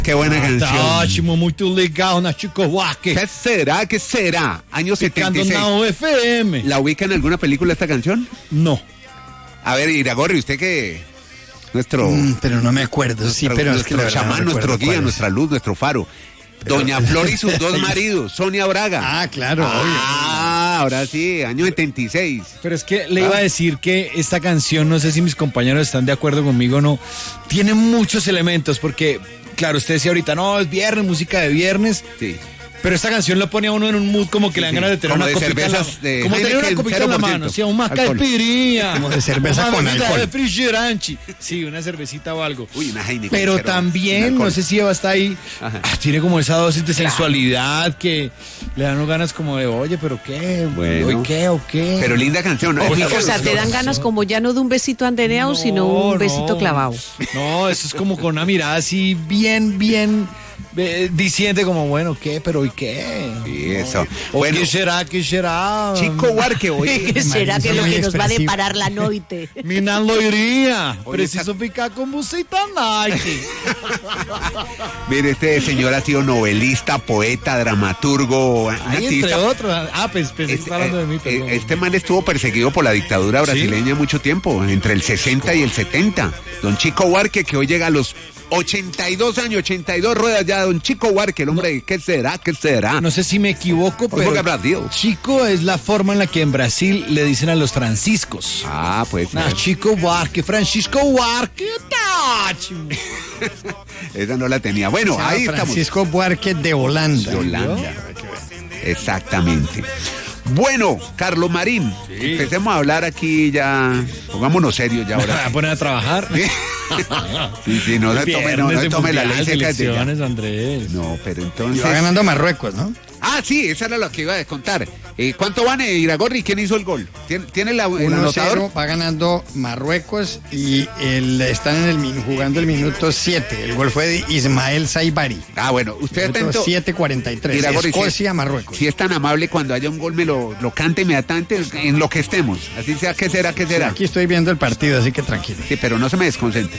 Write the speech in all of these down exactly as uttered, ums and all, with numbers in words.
Qué buena canción. Ótimo, muito legal na Chico Buarque. ¿Qué será? ¿Qué será? Año setenta y seis. Na U F M. ¿La ubica en alguna película esta canción? No. A ver, Iragorri, usted que nuestro mm, pero no me acuerdo, sí, nuestro, pero nuestro es que chamán, no nuestro guía, nuestra luz, nuestro faro. Pero... Doña Flor y sus dos maridos, Sonia Braga. Ah, claro. Ah, obvio. Ahora sí, año setenta y seis. Pero es que le iba a decir que esta canción, no sé si mis compañeros están de acuerdo conmigo o no, tiene muchos elementos, porque, claro, usted decía ahorita, no, es viernes, música de viernes. Sí. Pero esta canción lo pone a uno en un mood como que sí, le dan sí. ganas de tener como una de copita en la, de como tener una copita en la mano, sí, un más caipirinha, como de cerveza con alcohol, refrigerante, sí, una cervecita o algo. Uy, una Heineken. Pero, pero también, no sé si Eva está ahí, ah, tiene como esa dosis de sensualidad que le dan ganas como de, oye, pero qué, bueno, ¿hoy qué o qué? Pero linda canción, ¿no? O, o sea, te dan ganas como ya no de un besito andeneado, no, sino un besito no, clavado. No, eso es como con una mirada así bien, bien... Eh, diciendo como, bueno, ¿qué? ¿Pero y qué? Sí, eso. ¿O bueno, qué será? ¿Qué será? Chico Huarque, oye. ¿Qué será que es lo que nos va a deparar la noche? Mi nan lo iría. Preciso ficar con musita Nike. Mire, este señor ha sido novelista, poeta, dramaturgo, Ahí, entre otros. Ah, pues pensé este, que estaba hablando de mí. Perdón. Este man estuvo perseguido por la dictadura brasileña, ¿sí?, mucho tiempo, entre el sesenta y el setenta. Don Chico Huarque, que hoy llega a los ochenta y dos años, ochenta y dos ruedas ya, don Chico Huarque, el hombre, no, ¿qué será? ¿Qué será? No sé si me equivoco, pero Chico es la forma en la que en Brasil le dicen a los franciscos. Ah, pues. Nah, Chico Huarque, Francisco Huarque, esa no la tenía. Bueno, ahí estamos. Francisco Buarque de Holanda. De Holanda. Exactamente. Bueno, Carlos Marín, sí, empecemos a hablar aquí ya, pongámonos serios ya ahora. ¿A poner a trabajar? Sí, sí, sí, no se tome, no, no se tome la ley seca de ya. Andrés. No, pero entonces... Y va ganando Marruecos, ¿no? Ah, sí, esa era lo que iba a contar. Eh, ¿Cuánto van, eh, Iragorri? ¿Quién hizo el gol? ¿Tiene, ¿tiene la, el anotador? Va ganando Marruecos y el, están en el, jugando el minuto siete. El gol fue de Ismael Saibari. Ah, bueno, usted atento. siete cuarenta y tres. Escocia, si, Marruecos. Si es tan amable, cuando haya un gol me lo, lo cante inmediatamente en lo que estemos. Así sea, ¿qué será? ¿Qué será? Sí, aquí estoy viendo el partido, así que tranquilo. Sí, pero no se me desconcentre.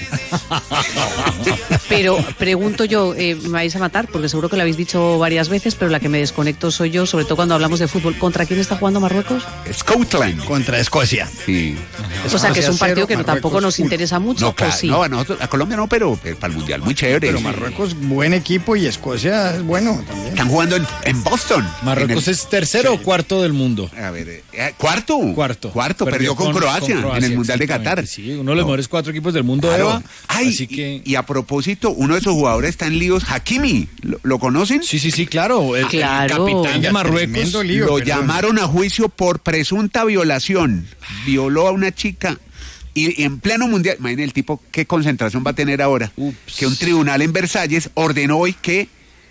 Pero pregunto yo, eh, me vais a matar, porque seguro que lo habéis dicho varias veces, pero la que me desconecto soy yo, sobre todo cuando hablamos de fútbol. ¿Contra quién está jugando Marruecos? Scotland. Contra Escocia. Sí. O sea, que es un partido que no, tampoco nos interesa mucho. No, claro, sí. no, a, nosotros, a Colombia no, pero, pero para el Mundial muy chévere. Pero Marruecos, buen equipo, y Escocia es bueno también. Están jugando en, en Boston. ¿Marruecos en el... es tercero sí. o cuarto del mundo? A ver, eh, ¿cuarto? Cuarto. Cuarto, perdió, perdió con, con, Croacia, con Croacia en el Mundial de Qatar. Sí, uno de los no. mejores cuatro equipos del mundo, claro. Eva. Ay, así que... y, y a propósito, uno de esos jugadores está en líos, Hakimi. ¿Lo, ¿lo conocen? Sí, sí, sí, claro. El, claro. el capitán de Marruecos. Lío, lo perdón. llamaron a juicio por presunta violación. Violó a una chica y, y en pleno mundial. Imaginen el tipo qué concentración va a tener ahora. Ups. Que un tribunal en Versalles ordenó hoy que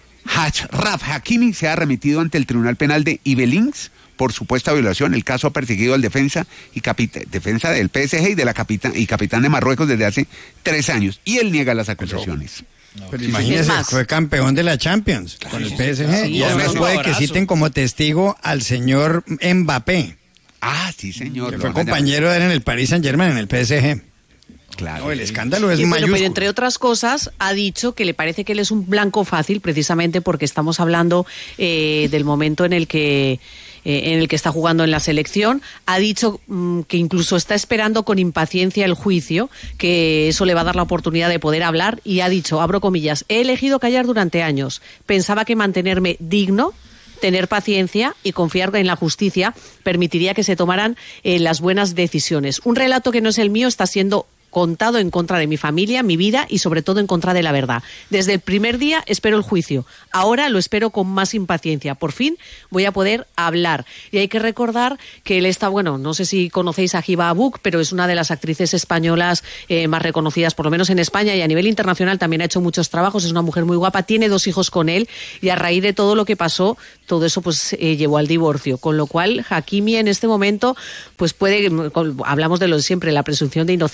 Achraf Hakimi sea remitido ante el Tribunal Penal de Ibelins por supuesta violación. El caso ha perseguido al defensa y capita, defensa del P S G y de la capitán y capitán de Marruecos desde hace tres años. Y él niega las acusaciones. No, pero imagínese, fue campeón de la Champions claro, con el P S G. Sí, y además puede que citen como testigo al señor Mbappé. Ah, sí, señor. Que fue compañero de él en el Paris Saint-Germain, en el P S G. Claro. No, el escándalo es y, mayúsculo. Bueno, pero entre otras cosas, ha dicho que le parece que él es un blanco fácil, precisamente porque estamos hablando eh, del momento en el que... Eh, en el que está jugando en la selección. Ha dicho mmm, que incluso está esperando con impaciencia el juicio, que eso le va a dar la oportunidad de poder hablar, y ha dicho, abro comillas, he elegido callar durante años. Pensaba que mantenerme digno, tener paciencia y confiar en la justicia permitiría que se tomaran eh, las buenas decisiones. Un relato que no es el mío está siendo contado en contra de mi familia, mi vida y sobre todo en contra de la verdad. Desde el primer día espero el juicio. Ahora lo espero con más impaciencia. Por fin voy a poder hablar. Y hay que recordar que él está, bueno, no sé si conocéis a Hiba Abuc, pero es una de las actrices españolas eh, más reconocidas, por lo menos en España, y a nivel internacional también ha hecho muchos trabajos. Es una mujer muy guapa, tiene dos hijos con él, y a raíz de todo lo que pasó, todo eso pues eh, llevó al divorcio. Con lo cual, Hakimi en este momento, pues puede, hablamos de lo de siempre, la presunción de inocencia, y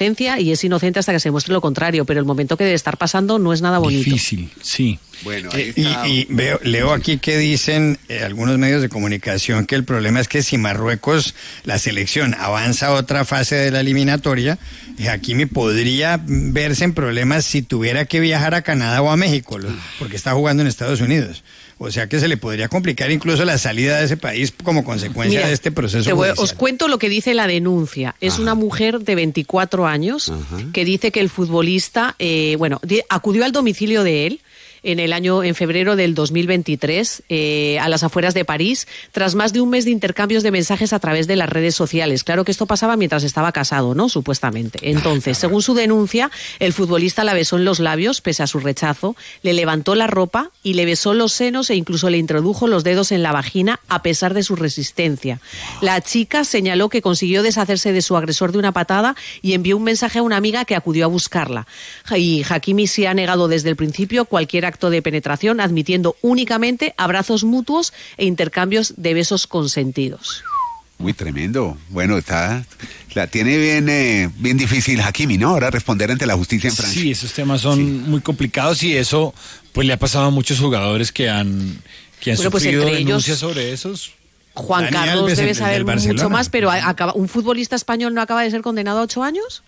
y es inocente hasta que se muestre lo contrario, pero el momento que debe estar pasando no es nada bonito. Difícil, sí. Bueno, ahí está. Y, y veo, leo aquí que dicen eh, algunos medios de comunicación que el problema es que si Marruecos, la selección, avanza a otra fase de la eliminatoria, Hakimi podría verse en problemas si tuviera que viajar a Canadá o a México, porque está jugando en Estados Unidos. O sea que se le podría complicar incluso la salida de ese país como consecuencia Mira, de este proceso te voy, judicial. Os cuento lo que dice la denuncia. Es Ajá. una mujer de veinticuatro años Ajá. que dice que el futbolista, eh, bueno, de, acudió al domicilio de él en el año, en febrero del dos mil veintitrés, eh, a las afueras de París, tras más de un mes de intercambios de mensajes a través de las redes sociales. Claro que esto pasaba mientras estaba casado, ¿no? Supuestamente. Entonces, según su denuncia, el futbolista la besó en los labios, pese a su rechazo, le levantó la ropa y le besó los senos e incluso le introdujo los dedos en la vagina a pesar de su resistencia. La chica señaló que consiguió deshacerse de su agresor de una patada y envió un mensaje a una amiga que acudió a buscarla. Y Hakimi se ha negado desde el principio cualquier acto de penetración, admitiendo únicamente abrazos mutuos e intercambios de besos consentidos. Muy tremendo. Bueno, está, la tiene bien, eh, bien difícil Hakimi, ¿no? Ahora responder ante la justicia en Francia. Sí, esos temas son sí. muy complicados y eso pues le ha pasado a muchos jugadores que han, que han bueno, sufrido pues denuncias ellos... sobre esos. Juan Dani Carlos Alves, debe saber mucho más, pero acaba, ¿un futbolista español no acaba de ser condenado a ocho años?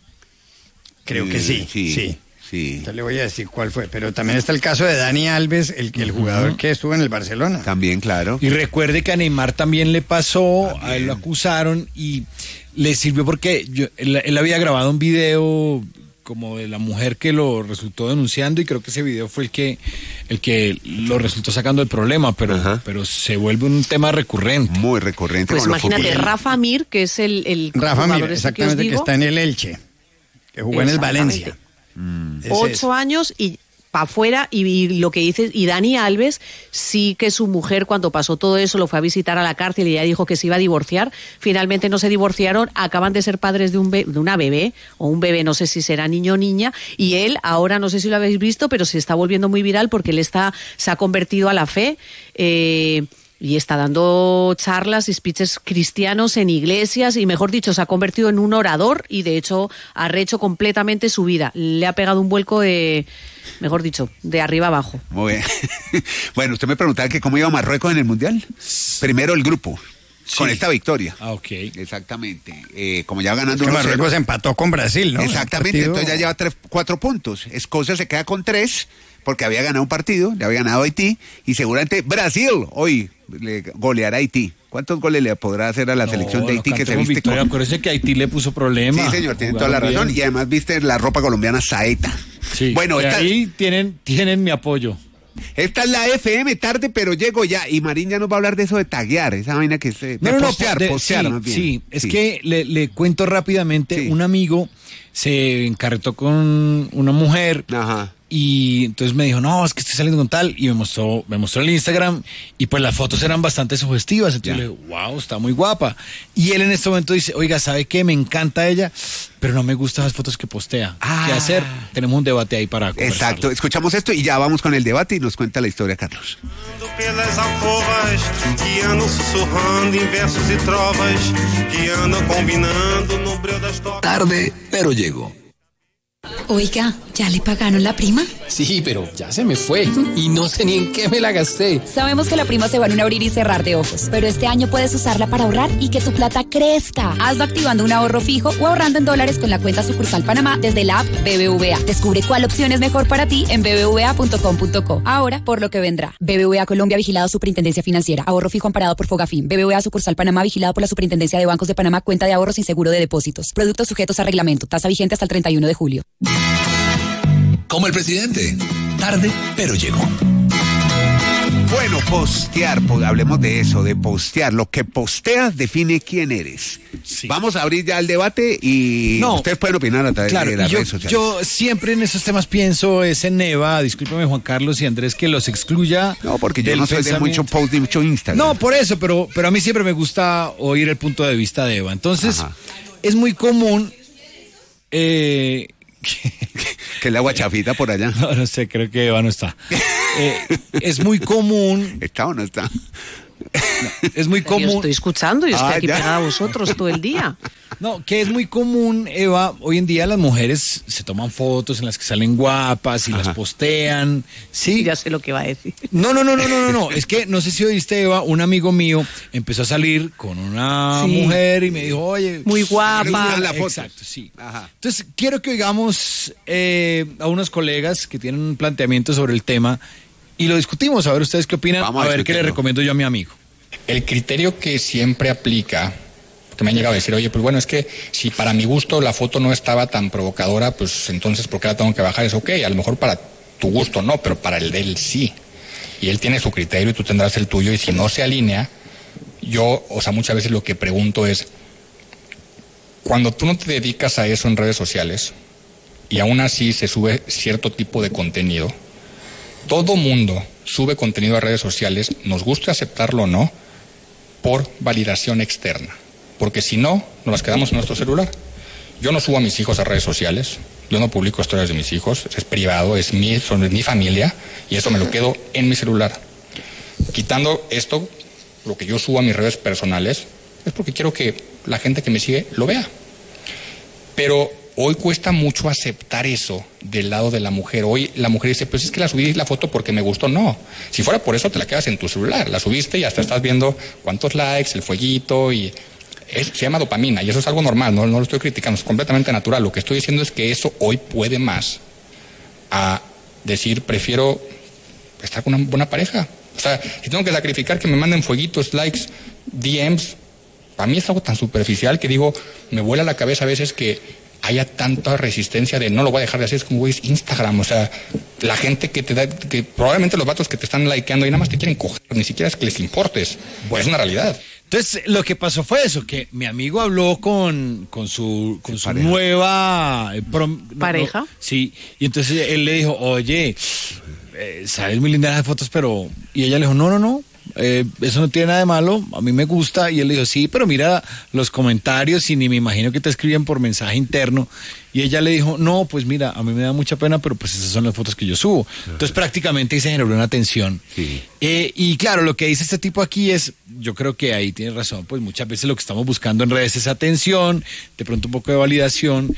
Creo que sí, sí. sí. Sí. Entonces le voy a decir cuál fue, pero también está el caso de Dani Alves, el, el jugador uh-huh. que estuvo en el Barcelona. También, claro. Y recuerde que a Neymar también le pasó, también. A él lo acusaron y le sirvió porque yo, él, él había grabado un video como de la mujer que lo resultó denunciando y creo que ese video fue el que el que lo resultó sacando del problema, pero, uh-huh. pero se vuelve un tema recurrente. Muy recurrente. Pues imagínate, Rafa Mir, que es el, el Rafa Mir, exactamente, que, digo, que está en el Elche, que jugó en el Valencia. Mm. Ocho años y para afuera y, y lo que dices, y Dani Alves sí que su mujer cuando pasó todo eso lo fue a visitar a la cárcel y ella dijo que se iba a divorciar, finalmente no se divorciaron, acaban de ser padres de un be- de una bebé o un bebé, no sé si será niño o niña, y él ahora no sé si lo habéis visto, pero se está volviendo muy viral porque él está se ha convertido a la fe eh, y está dando charlas y speeches cristianos en iglesias y, mejor dicho, se ha convertido en un orador y, de hecho, ha rehecho completamente su vida. Le ha pegado un vuelco de, mejor dicho, de arriba abajo. Muy bien. Bueno, usted me preguntaba que cómo iba Marruecos en el Mundial. Primero el grupo. Sí. Con esta victoria. Ah, ok. Exactamente. Eh, como ya ganando... Es que Marruecos empató con Brasil, ¿no? Exactamente. Partido... Entonces ya lleva tres, cuatro puntos. Escocia se queda con tres porque había ganado un partido, le había ganado Haití y seguramente Brasil hoy le goleará a Haití. ¿Cuántos goles le podrá hacer a la no, selección de Haití no que se viste victoria, con... Acuérdese que Haití le puso problema. Sí, señor, tiene toda la razón. Bien. Y además viste la ropa colombiana Saeta. Sí, bueno, esta... ahí tienen, tienen mi apoyo. Esta es la F M, tarde pero llego ya. Y Marín ya nos va a hablar de eso de taguear, esa vaina que se... No, no, postear, no, de, postear sí, más bien. Sí, es sí. que le, le cuento rápidamente, sí. Un amigo se encarretó con una mujer. Ajá. Y entonces me dijo, no, es que estoy saliendo con tal, y me mostró, me mostró el Instagram, y pues las fotos eran bastante sugestivas, entonces yo le dije, wow, está muy guapa. Y él en este momento dice, oiga, ¿sabe qué? Me encanta ella, pero no me gustan las fotos que postea. Ah. ¿Qué hacer? Tenemos un debate ahí para conversarlo. Exacto, escuchamos esto y ya vamos con el debate y nos cuenta la historia Carlos. Tarde, pero llego. Oiga, ¿ya le pagaron la prima? Sí, pero ya se me fue y no sé ni en qué me la gasté. Sabemos que la prima se va en un abrir y cerrar de ojos, pero este año puedes usarla para ahorrar y que tu plata crezca. Hazlo activando un ahorro fijo o ahorrando en dólares con la cuenta sucursal Panamá desde la app B B V A. Descubre cuál opción es mejor para ti en b b v a punto com punto co. Ahora, por lo que vendrá. B B V A Colombia, vigilado Superintendencia Financiera. Ahorro fijo amparado por Fogafín. B B V A sucursal Panamá, vigilado por la Superintendencia de Bancos de Panamá. Cuenta de ahorro sin seguro de depósitos. Productos sujetos a reglamento. Tasa vigente hasta el treinta y uno de julio. Como el presidente. Tarde, pero llegó. Bueno, postear, pues, hablemos de eso, de postear. Lo que posteas define quién eres. Sí. Vamos a abrir ya el debate y no, ustedes pueden opinar a través claro, de las yo, redes sociales. Yo siempre en esos temas pienso es en Neva, discúlpeme Juan Carlos y Andrés, que los excluya. No, porque yo no soy de mucho post ni mucho Instagram. No, por eso, pero, pero a mí siempre me gusta oír el punto de vista de Eva. Entonces, ajá, es muy común... Eh, que el agua chafita por allá. No, no sé, creo que Eva no está. Eh, es muy común. ¿Está o no está? No, es muy común. Yo estoy escuchando y estoy Ah, aquí ya. pegada a vosotros todo el día. No, que es muy común, Eva, hoy en día las mujeres se toman fotos en las que salen guapas y Ajá. las postean. Sí. Ya sé lo que va a decir. No, no, no, no, no, no, no. Es que no sé si oíste, Eva, un amigo mío empezó a salir con una Sí. mujer y me dijo, oye, Muy guapa. Le gustan las fotos. Exacto, sí. Ajá. Entonces, quiero que oigamos eh, a unos colegas que tienen un planteamiento sobre el tema y lo discutimos. A ver ustedes qué opinan, Vamos a, a ver qué le discutirlo. recomiendo yo a mi amigo. El criterio que siempre aplica, que me han llegado a decir, oye, pues bueno, es que si para mi gusto la foto no estaba tan provocadora, pues entonces ¿por qué la tengo que bajar? Es ok, a lo mejor para tu gusto no, pero para el de él sí. Y él tiene su criterio y tú tendrás el tuyo, y si no se alinea, yo, o sea, muchas veces lo que pregunto es, cuando tú no te dedicas a eso en redes sociales y aún así se sube cierto tipo de contenido, todo mundo sube contenido a redes sociales, nos gusta aceptarlo o no, por validación externa. Porque si no, nos las quedamos en nuestro celular. Yo no subo a mis hijos a redes sociales, yo no publico historias de mis hijos, es privado, es mi, son de mi familia, y eso me lo quedo en mi celular. Quitando esto, lo que yo subo a mis redes personales, es porque quiero que la gente que me sigue lo vea. Pero hoy cuesta mucho aceptar eso del lado de la mujer. Hoy la mujer dice, pues es que la subí la foto porque me gustó. No, si fuera por eso te la quedas en tu celular. La subiste y hasta estás viendo cuántos likes, el fueguito, y es, se llama dopamina, y eso es algo normal, no, no lo estoy criticando, es completamente natural. Lo que estoy diciendo es que eso hoy puede más a decir, prefiero estar con una buena pareja. O sea, si tengo que sacrificar que me manden fueguitos, likes, D Ms, para mí es algo tan superficial que digo, me vuela la cabeza a veces que haya tanta resistencia de no lo voy a dejar de hacer. Es como, güey, es Instagram, o sea, la gente que te da, que probablemente los vatos que te están likeando y nada más te quieren coger, ni siquiera es que les importes, pues es una realidad. Entonces, lo que pasó fue eso, que mi amigo habló con, con su, con Sí, su pareja. nueva eh, prom- no, ¿Pareja? no, sí, y entonces él le dijo, oye, eh, sabes muy lindas las fotos, pero... Y ella le dijo, no, no, no, eh, eso no tiene nada de malo, a mí me gusta. Y él le dijo, sí, pero mira los comentarios y ni me imagino que te escriben por mensaje interno. Y ella le dijo, no, pues mira, a mí me da mucha pena, pero pues esas son las fotos que yo subo. Entonces prácticamente ahí se generó una tensión. Sí. Eh, y claro, lo que dice este tipo aquí es, yo creo que ahí tiene razón, pues muchas veces lo que estamos buscando en redes es atención, de pronto un poco de validación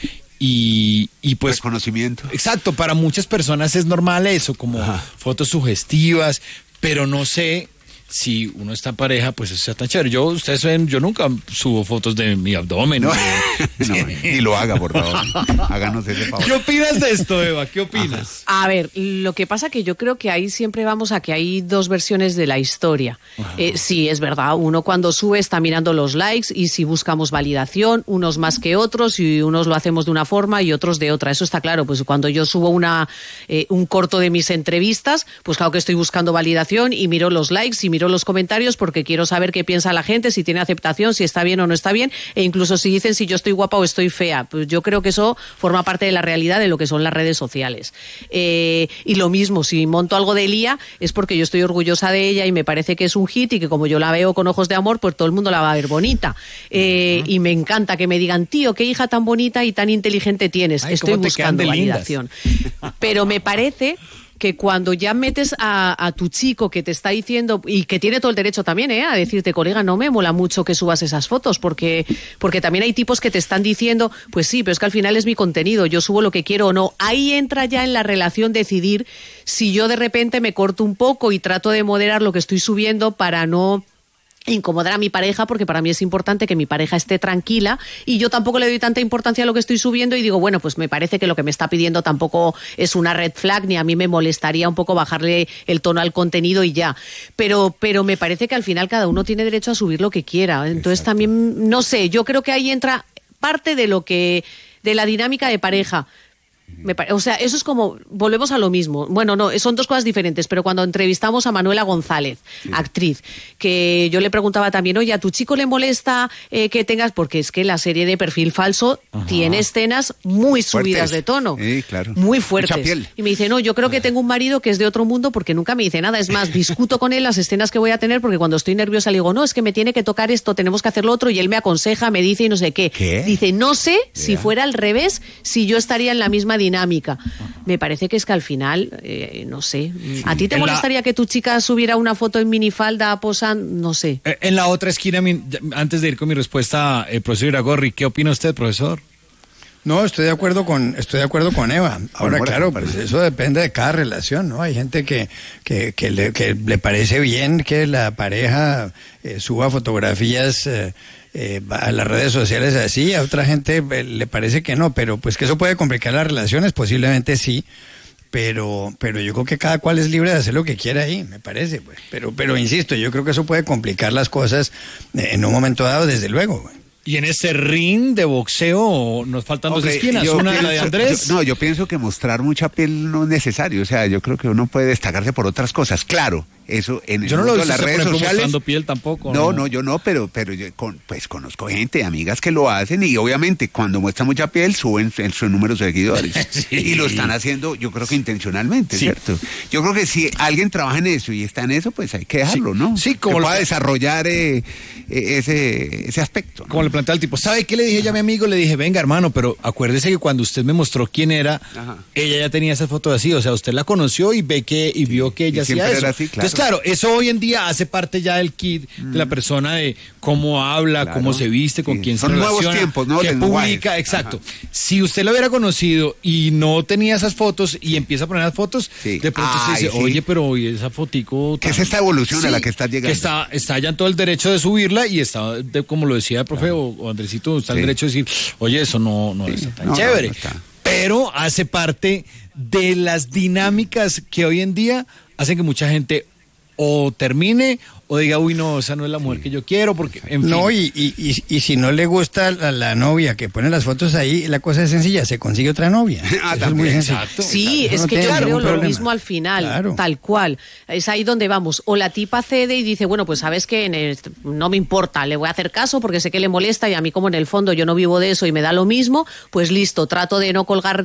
y, y pues... Reconocimiento. Exacto, para muchas personas es normal eso, como Ajá. fotos sugestivas, pero no sé si uno está en pareja, pues eso está tan chévere. Yo, ustedes ven, yo nunca subo fotos de mi abdomen. No, de- no, ni lo haga, por favor. Háganos ese favor. ¿Qué opinas de esto, Eva? ¿Qué opinas? A ver, lo que pasa que yo creo que ahí siempre vamos a que hay dos versiones de la historia. Eh, sí, es verdad, uno cuando sube está mirando los likes y si buscamos validación, unos más que otros, y unos lo hacemos de una forma y otros de otra. Eso está claro, pues cuando yo subo una eh, un corto de mis entrevistas, pues claro que estoy buscando validación y miro los likes y miro los comentarios porque quiero saber qué piensa la gente, si tiene aceptación, si está bien o no está bien, e incluso si dicen si yo estoy guapa o estoy fea. Pues yo creo que eso forma parte de la realidad de lo que son las redes sociales. Eh, y lo mismo, si monto algo de Lía, es porque yo estoy orgullosa de ella y me parece que es un hit y que como yo la veo con ojos de amor, pues todo el mundo la va a ver bonita. Eh, y me encanta que me digan, tío, qué hija tan bonita y tan inteligente tienes. Ay, Estoy cómo te quedan buscando de lindas. validación. Pero me parece que cuando ya metes a, a tu chico que te está diciendo, y que tiene todo el derecho también, ¿eh? A decirte, colega, no me mola mucho que subas esas fotos, porque, porque también hay tipos que te están diciendo, pues sí, pero es que al final es mi contenido, yo subo lo que quiero o no. Ahí entra ya en la relación decidir si yo de repente me corto un poco y trato de moderar lo que estoy subiendo para no incomodar a mi pareja, porque para mí es importante que mi pareja esté tranquila y yo tampoco le doy tanta importancia a lo que estoy subiendo y digo, bueno, pues me parece que lo que me está pidiendo tampoco es una red flag, ni a mí me molestaría un poco bajarle el tono al contenido y ya, pero, pero me parece que al final cada uno tiene derecho a subir lo que quiera. Entonces Exacto. También, no sé, yo creo que ahí entra parte de lo que, de la dinámica de pareja. Me pare... O sea, eso es como, volvemos a lo mismo. Bueno, no, son dos cosas diferentes, pero cuando entrevistamos a Manuela González, sí. actriz, que yo le preguntaba también, oye, ¿a tu chico le molesta eh, que tengas? Porque es que la serie de Perfil Falso Ajá. tiene escenas muy subidas fuertes. de tono. Sí, claro. Muy fuertes. Mucha piel. Y me dice, no, yo creo que tengo un marido que es de otro mundo porque nunca me dice nada. Es más, discuto con él las escenas que voy a tener porque cuando estoy nerviosa le digo, no, es que me tiene que tocar esto, tenemos que hacer lo otro, y él me aconseja, me dice y no sé qué. ¿Qué? Dice, no sé, yeah. si fuera al revés, si yo estaría en la misma dinámica. Me parece que es que al final, eh, no sé, sí. ¿A ti te En molestaría la... que tu chica subiera una foto en minifalda posando? No sé. En la otra esquina, antes de ir con mi respuesta, el profesor Iragorri, ¿qué opina usted, profesor? No, estoy de acuerdo con, estoy de acuerdo con Eva. Ahora, bueno, claro, pues eso depende de cada relación, ¿no? Hay gente que, que, que, le, que le parece bien que la pareja eh, suba fotografías eh, eh, a las redes sociales así, a otra gente eh, le parece que no, pero pues que eso puede complicar las relaciones, posiblemente sí. Pero, pero yo creo que cada cual es libre de hacer lo que quiera ahí, me parece, pues. Pero, pero insisto, yo creo que eso puede complicar las cosas en un momento dado, desde luego, güey. Y en ese ring de boxeo nos faltan okay, dos esquinas, una pienso, la de Andrés. Yo, no, yo pienso que mostrar mucha piel no es necesario, o sea, yo creo que uno puede destacarse por otras cosas, claro, eso en yo no lo he visto las redes sociales. Mostrando piel tampoco. No, no, no yo no, pero, pero yo con, pues conozco gente, amigas que lo hacen y obviamente cuando muestran mucha piel suben el, su número de seguidores sí. Y lo están haciendo, yo creo que intencionalmente, sí. ¿Cierto? Yo creo que si alguien trabaja en eso y está en eso, pues hay que dejarlo, sí. ¿no? Sí, como que pueda desarrollar eh, eh, ese, ese aspecto, ¿no? Como le plantea el tipo, ¿sabe qué le dije yo a mi amigo? Le dije, venga, hermano, pero acuérdese que cuando usted me mostró quién era, ajá, ella ya tenía esa foto así, o sea, usted la conoció y ve que y vio que ella hacía eso. Así, claro. Entonces, claro, eso hoy en día hace parte ya del kit mm. de la persona, de cómo habla, claro, cómo se viste, con sí. quién Son se relaciona, nuevos tiempos, ¿no? que publica, exacto. Ajá. Si usted lo hubiera conocido y no tenía esas fotos y empieza a poner las fotos, sí. de pronto Ay, se dice, sí. oye, pero oye, esa fotico... ¿Qué es esta evolución sí, a la que está llegando? Que está, está ya en todo el derecho de subirla y está, de, como lo decía el profe claro. o, o Andresito, está sí. el derecho de decir, oye, eso no, no sí. está tan no, chévere. No, no está. Pero hace parte de las dinámicas que hoy en día hacen que mucha gente o termine o diga, uy, no, esa no es la mujer sí. que yo quiero, porque, en fin. No, y, y, y, y si no le gusta la, la novia que pone las fotos ahí, la cosa es sencilla, se consigue otra novia. Ah, eso es muy exacto. Sí, exacto. Es no que yo creo lo problema. mismo al final, claro. tal cual. Es ahí donde vamos. O la tipa cede y dice, bueno, pues sabes que en el, no me importa, le voy a hacer caso porque sé que le molesta y a mí como en el fondo yo no vivo de eso y me da lo mismo, pues listo, trato de no colgar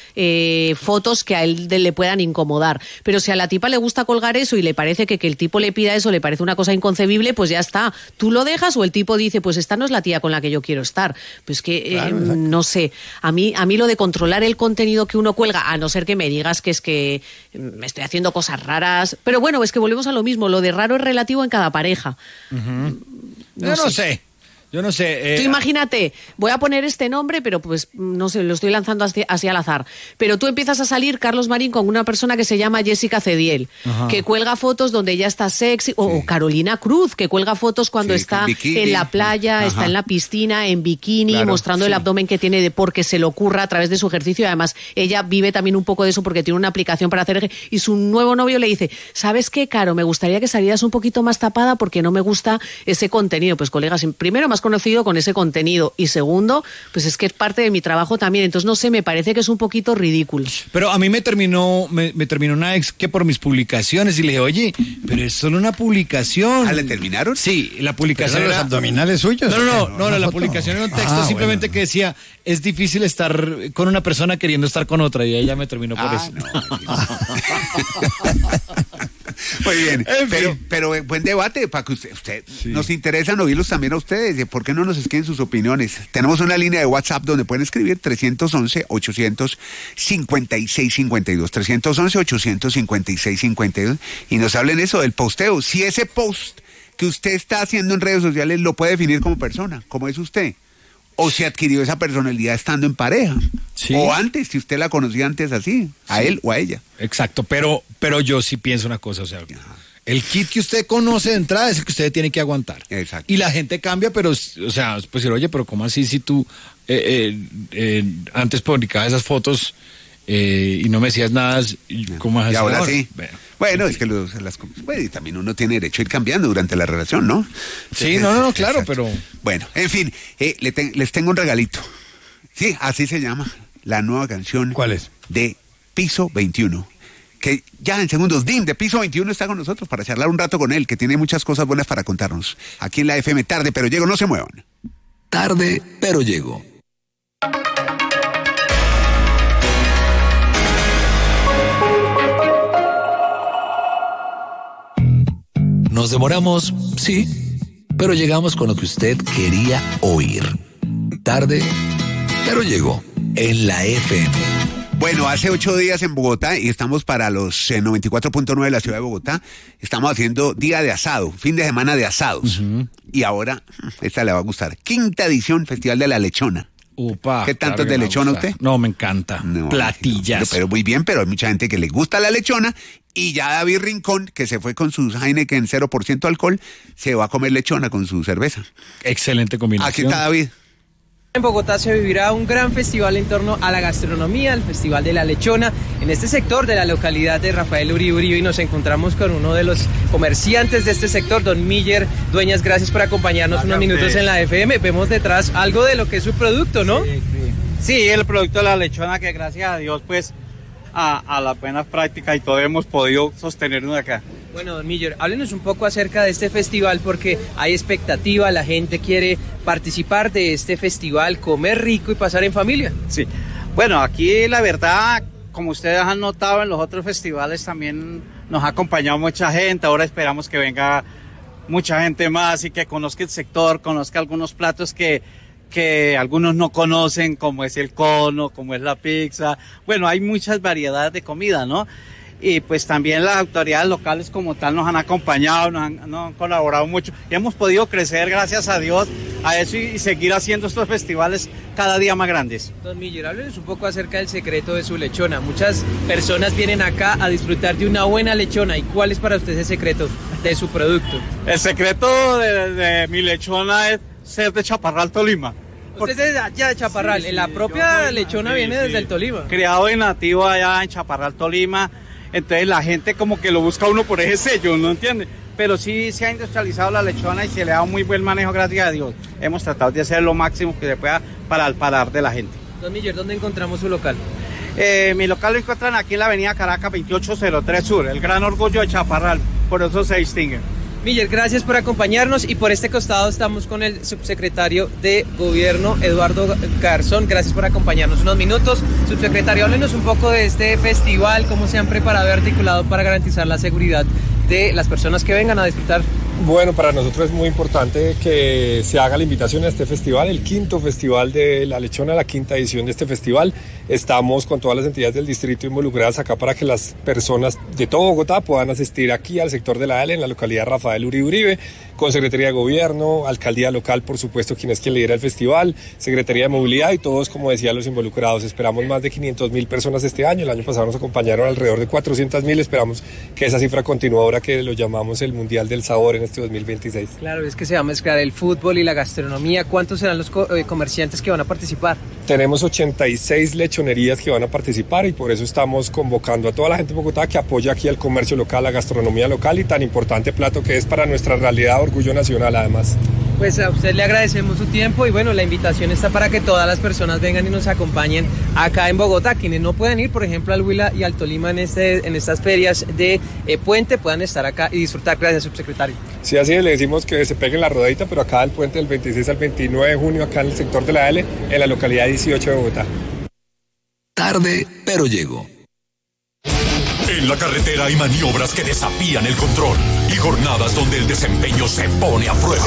eh, fotos que a él le puedan incomodar. Pero si a la tipa le gusta colgar eso y le parece que, que el tipo le pida eso, le parece una cosa inconcebible, pues ya está. Tú lo dejas o el tipo dice, pues esta no es la tía con la que yo quiero estar. Pues que, claro, eh, no sé, a mí, a mí lo de controlar el contenido que uno cuelga, a no ser que me digas que es que me estoy haciendo cosas raras, pero bueno, es que volvemos a lo mismo, lo de raro es relativo en cada pareja. Uh-huh. No, yo no sé. sé. Yo no sé. Eh, tú imagínate, voy a poner este nombre, pero pues no sé, lo estoy lanzando así, así al azar. Pero tú empiezas a salir, Carlos Marín, con una persona que se llama Jessica Cediel, ajá, que cuelga fotos donde ella está sexy, sí. o Carolina Cruz, que cuelga fotos cuando sí, está en la playa, ajá, está en la piscina, en bikini, claro, mostrando sí. el abdomen que tiene de porque se le ocurra a través de su ejercicio. Y además, ella vive también un poco de eso porque tiene una aplicación para hacer ejercicio. Y su nuevo novio le dice, ¿sabes qué, Caro? Me gustaría que salieras un poquito más tapada porque no me gusta ese contenido. Pues colegas, primero más conocido con ese contenido y segundo, pues es que es parte de mi trabajo también, entonces no sé, me parece que es un poquito ridículo. Pero a mí me terminó me, me terminó una ex que por mis publicaciones y le dije, oye, pero es solo una publicación. ¿Ah, le terminaron? Sí, la publicación era... los abdominales suyos. No, no, no, no, no la, la publicación era un texto ah, simplemente bueno. que decía, es difícil estar con una persona queriendo estar con otra y ella me terminó por ah, eso. No, muy bien, pero, pero buen debate para que usted, usted sí. nos interesan oírlos también a ustedes. ¿Por qué no nos escriben sus opiniones? Tenemos una línea de WhatsApp donde pueden escribir tres once, ochocientos cincuenta y seis cincuenta y dos, tres once, ochocientos cincuenta y seis cincuenta y dos y nos hablen eso del posteo. Si ese post que usted está haciendo en redes sociales lo puede definir como persona, como es usted, o si adquirió esa personalidad estando en pareja, sí. o antes, si usted la conocía antes así, a sí. él o a ella. Exacto, pero, pero yo sí pienso una cosa, o sea, ajá, el kit que usted conoce de entrada es el que usted tiene que aguantar. Exacto. Y la gente cambia, pero, o sea, pues oye, pero ¿cómo así si tú eh, eh, eh, antes publicabas esas fotos eh, y no me decías nada? ¿Cómo es y ahora, ahora sí. Bueno, bueno es que los, las, bueno, y también uno tiene derecho a ir cambiando durante la relación, ¿no? Sí, Entonces, no, no, no, claro, exacto. pero... Bueno, en fin, eh, le te, les tengo un regalito. Sí, así se llama la nueva canción. ¿Cuál es? De Piso veintiuno. Que ya en segundos, Dim de Piso veintiuno está con nosotros para charlar un rato con él, que tiene muchas cosas buenas para contarnos. Aquí en la F M, tarde, pero llego, no se muevan. Tarde, pero llego. Nos demoramos, sí, pero llegamos con lo que usted quería oír. Tarde, pero llegó en la F M. Bueno, hace ocho días en Bogotá, y estamos para los eh, noventa y cuatro punto nueve de la ciudad de Bogotá, estamos haciendo día de asado, fin de semana de asados. Uh-huh. Y ahora, esta le va a gustar, quinta edición, Festival de la Lechona. Upa, ¿Qué tanto claro es de lechona usted? No, me encanta. No, Platillas. No, pero muy bien, pero hay mucha gente que le gusta la lechona, y ya David Rincón, que se fue con sus Heineken cero por ciento alcohol, se va a comer lechona con su cerveza. Excelente combinación. Aquí está David. En Bogotá se vivirá un gran festival en torno a la gastronomía, el Festival de la Lechona, en este sector de la localidad de Rafael Uribe Uribe, y nos encontramos con uno de los comerciantes de este sector, don Miller Dueñas. Gracias por acompañarnos unos minutos en la F M. Vemos detrás algo de lo que es su producto, ¿no? Sí, sí. Sí, el producto de la lechona, que gracias a Dios, pues, a, a las buenas prácticas y todo hemos podido sostenernos acá. Bueno, don Miller, háblenos un poco acerca de este festival, porque hay expectativa, la gente quiere participar de este festival, comer rico y pasar en familia. Sí, bueno, aquí la verdad, como ustedes han notado en los otros festivales, también nos ha acompañado mucha gente. Ahora esperamos que venga mucha gente más y que conozca el sector, conozca algunos platos que, que algunos no conocen, como es el cono, como es la pizza. Bueno, hay muchas variedades de comida, ¿no? Y pues también las autoridades locales como tal nos han acompañado, nos han, nos han colaborado mucho y hemos podido crecer, gracias a Dios, a eso y, y seguir haciendo estos festivales cada día más grandes. Don Miller, háblenos un poco acerca del secreto de su lechona. Muchas personas vienen acá a disfrutar de una buena lechona. ¿Y cuál es para usted ese secreto de su producto? El secreto de, de mi lechona es ser de Chaparral, Tolima. Usted es de allá de Chaparral, sí, sí, la propia soy, lechona sí, viene sí. desde el Tolima. Criado y nativo allá en Chaparral, Tolima. Entonces la gente como que lo busca uno por ese sello, ¿no entiende? Pero sí se ha industrializado la lechona y se le ha dado muy buen manejo, gracias a Dios. Hemos tratado de hacer lo máximo que se pueda para el paladar de la gente. Don Miller, ¿dónde encontramos su local? Eh, mi local lo encuentran aquí en la avenida Caracas veintiocho cero tres Sur, el gran orgullo de Chaparral, por eso se distingue. Miller, gracias por acompañarnos, y por este costado estamos con el subsecretario de Gobierno, Eduardo Garzón. Gracias por acompañarnos unos minutos. Subsecretario, háblenos un poco de este festival, cómo se han preparado y articulado para garantizar la seguridad de las personas que vengan a disfrutar. Bueno, para nosotros es muy importante que se haga la invitación a este festival, el quinto festival de la lechona, la quinta edición de este festival. Estamos con todas las entidades del distrito involucradas acá para que las personas de todo Bogotá puedan asistir aquí al sector de la Ale, en la localidad de Rafael Uribe Uribe, con Secretaría de Gobierno, Alcaldía Local, por supuesto, quien es quien lidera el festival, Secretaría de Movilidad y todos, como decía, los involucrados. Esperamos más de quinientas mil personas este año. El año pasado nos acompañaron alrededor de cuatrocientas mil. Esperamos que esa cifra continúe ahora que lo llamamos el Mundial del Sabor en este dos mil veintiséis. Claro, es que se va a mezclar el fútbol y la gastronomía. ¿Cuántos serán los co- eh, comerciantes que van a participar? Tenemos ochenta y seis lechonerías que van a participar y por eso estamos convocando a toda la gente de Bogotá que apoya aquí al comercio local, la gastronomía local y tan importante plato que es para nuestra realidad, orgullo nacional además. Pues a usted le agradecemos su tiempo y bueno, la invitación está para que todas las personas vengan y nos acompañen acá en Bogotá. Quienes no pueden ir, por ejemplo, al Huila y al Tolima en, este, en estas ferias de eh, Puente, puedan estar acá y disfrutar. Gracias, subsecretario. Sí, así es, le decimos que se peguen la rodadita, pero acá el puente del veintiséis al veintinueve de junio, acá en el sector de la L, en la localidad dieciocho de Bogotá. Tarde, pero llego. En la carretera hay maniobras que desafían el control y jornadas donde el desempeño se pone a prueba.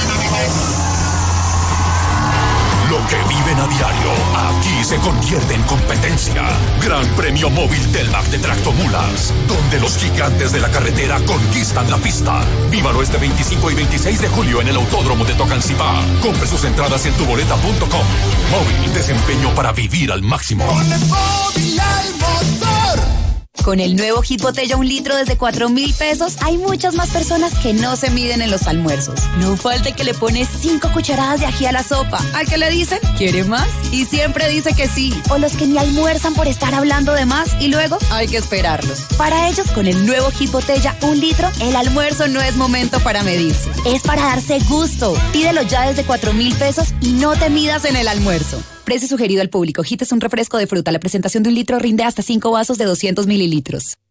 Lo que viven a diario, aquí se convierte en competencia. Gran Premio Móvil Telmac de Tractomulas, donde los gigantes de la carretera conquistan la pista. Vívalo este veinticinco y veintiséis de julio en el Autódromo de Tocancipá. Compre sus entradas en tuboleta punto com. Móvil, desempeño para vivir al máximo. Con el móvil al motor. Con el nuevo Hit Botella un litro desde cuatro mil pesos, hay muchas más personas que no se miden en los almuerzos. No falte que le pone cinco cucharadas de ají a la sopa. ¿Al que le dicen? ¿Quiere más? Y siempre dice que sí. O los que ni almuerzan por estar hablando de más y luego hay que esperarlos. Para ellos, con el nuevo Hit Botella un litro, el almuerzo no es momento para medirse. Es para darse gusto. Pídelo ya desde cuatro mil pesos y no te midas en el almuerzo. Precio sugerido al público. Hit es un refresco de fruta. La presentación de un litro rinde hasta cinco vasos de doscientos mililitros.